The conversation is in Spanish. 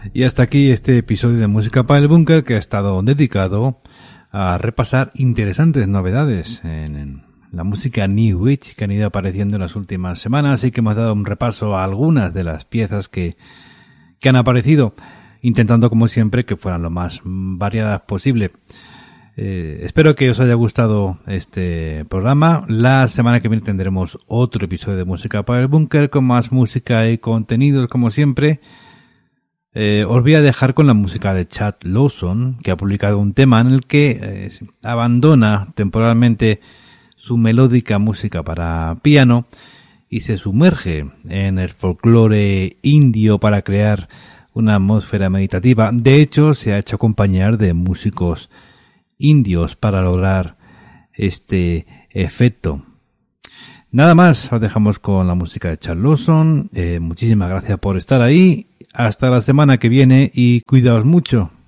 Y hasta aquí este episodio de Música para el Búnker, que ha estado dedicado a repasar interesantes novedades en la música New Age que han ido apareciendo en las últimas semanas, y que hemos dado un repaso a algunas de las piezas que han aparecido, intentando como siempre que fueran lo más variadas posible. Espero que os haya gustado este programa. La semana que viene tendremos otro episodio de Música para el Búnker con más música y contenidos como siempre. Os voy a dejar con la música de Chad Lawson, que ha publicado un tema en el que abandona temporalmente su melódica música para piano y se sumerge en el folclore indio para crear una atmósfera meditativa. De hecho, se ha hecho acompañar de músicos indios para lograr este efecto. Nada más, os dejamos con la música de Chad Lawson. Muchísimas gracias por estar ahí. Hasta la semana que viene y cuidaos mucho.